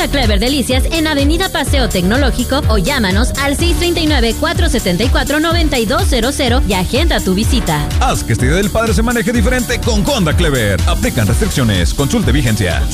Honda Clever Delicias en Avenida Paseo Tecnológico o llámanos al 639-474-9200 y agenda tu visita. Haz que este Día del Padre se maneje diferente con Honda Clever. Aplican restricciones. Consulte vigencia.